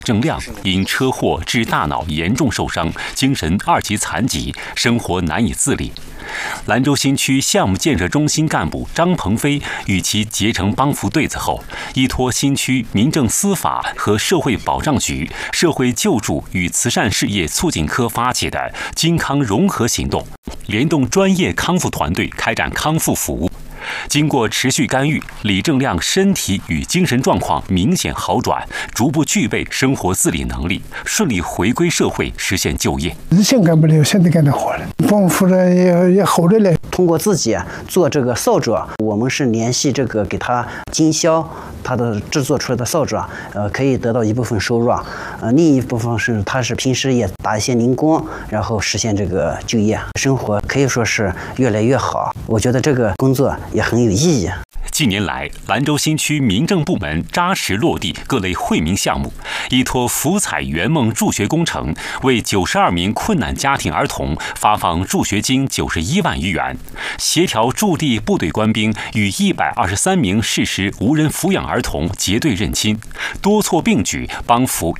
郑亮因车祸致大脑严重受伤，精神2级残疾，生活难以自理。兰州新区项目建设中心干部张鹏飞与其结成帮扶对子后，依托新区民政司法和社会保障局社会救助与慈善事业促进科发起的金康融合行动，联动专业康复团队开展康复服务。经过持续干预，李正亮身体与精神状况明显好转，逐步具备生活自理能力，顺利回归社会，实现就业。 以前干不了，现在干得好了，帮扶人也好着嘞。 通过自己做这个扫帚，我们是联系这个给他经销，他的制作出来的扫帚，可以得到一部分收入，另一部分是他是平时也打一些零工，然后实现这个就业，生活可以说是越来越好。我觉得这个工作也很有意义。 近年来，兰州新区民政部门扎实落地各类惠民项目，依托福彩圆梦助学工程，为92名困难家庭儿童发放助学金91万余元，协调驻地部队官兵与123名适时无人抚养儿童结对认亲，多措并举帮扶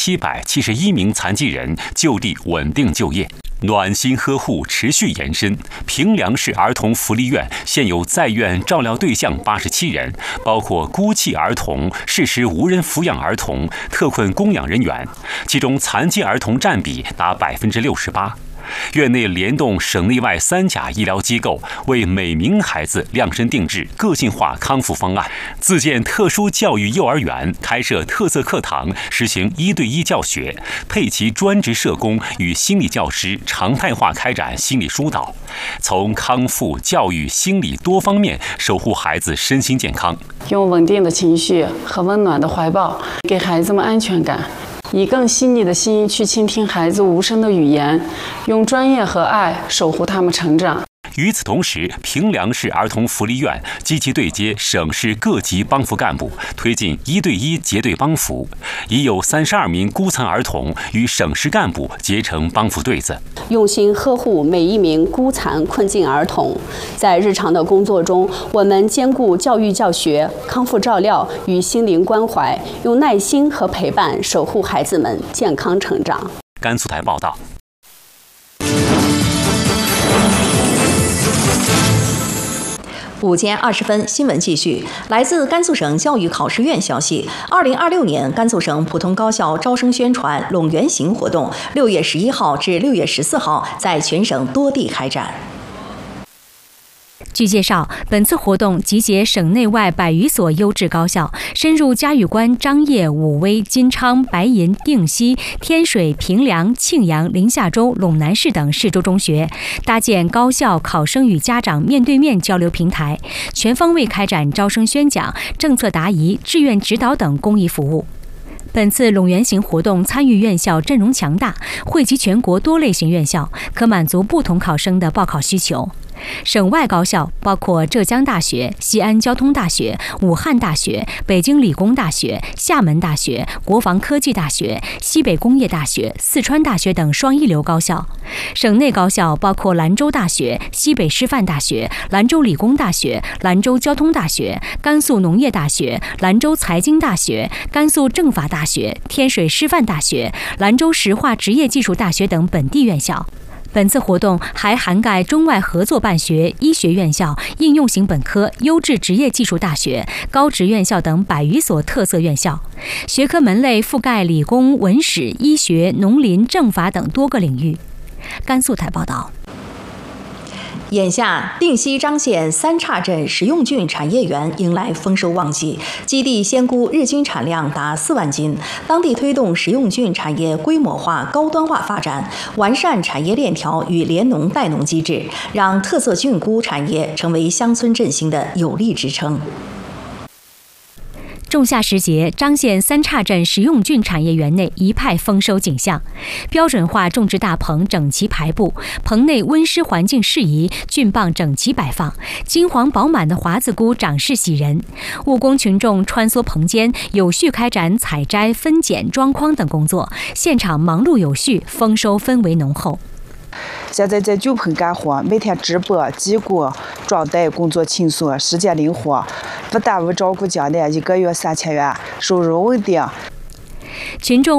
1771名残疾人就地稳定就业。暖心呵护持续延伸，平凉市儿童福利院现有在院照料对象87人，包括孤弃儿童、适时无人抚养儿童、特困供养人员，其中残疾儿童占比达68%。院内联动省内外3甲医疗机构，为每名孩子量身定制个性化康复方案，自建特殊教育幼儿园，开设特色课堂，实行1对1教学，配齐专职社工与心理教师，常态化开展心理疏导，从康复、教育、心理多方面守护孩子身心健康。 用稳定的情绪和温暖的怀抱，给孩子们安全感。以更细腻的心去倾听孩子无声的语言，用专业和爱守护他们成长。 与此同时，平凉市儿童福利院积极对接省市各级帮扶干部，推进1对1结对帮扶，已有32名孤残儿童与省市干部结成帮扶对子， 用心呵护每一名孤残困境儿童。在日常的工作中，我们兼顾教育教学、康复照料与心灵关怀，用耐心和陪伴守护孩子们健康成长。 甘肃台报道。 5点20分，新闻继续。来自甘肃省教育考试院消息，2026年甘肃省普通高校招生宣传陇源行活动6月11号至6月14号在全省多地开展。 据介绍，本次活动集结省内外100余所优质高校，深入嘉峪关、张掖、武威、金昌、白银、定西、天水、平凉、庆阳、临夏州、陇南市等市州中学，搭建高校考生与家长面对面交流平台，全方位开展招生宣讲、政策答疑、志愿指导等公益服务。本次陇源行活动参与院校阵容强大，汇集全国多类型院校，可满足不同考生的报考需求。省外高校包括浙江大学、西安交通大学、武汉大学、北京理工大学、厦门大学、国防科技大学、西北工业大学、四川大学等双一流高校。省内高校包括兰州大学、西北师范大学、兰州理工大学、兰州交通大学、甘肃农业大学、兰州财经大学、甘肃政法大学、天水师范大学、兰州石化职业技术大学等本地院校。本次活动还涵盖中外合作办学、医学院校、应用型本科、优质职业技术大学、高职院校等100余所特色院校，学科门类覆盖理工、文史、医学、农林、政法等多个领域。甘肃台报道。 眼下，定西张县三岔镇食用菌产业园迎来丰收旺季，基地鲜菇日均产量达4万斤。当地推动食用菌产业规模化、高端化发展，完善产业链条与联农带农机制，让特色菌菇产业成为乡村振兴的有力支撑。 仲夏时节，张县三岔镇食用菌产业园内一派丰收景象，标准化种植大棚整齐排布，棚内温湿环境适宜，菌棒整齐摆放，金黄饱满的华子菇长势喜人。务工群众穿梭棚间，有序开展采摘、分拣、装筐等工作，现场忙碌有序，丰收氛围浓厚。 现在在酒棚干活，每天直播、击鼓、装袋，工作轻松，时间灵活，不耽误照顾家人，1个月3000元，收入稳定。 群众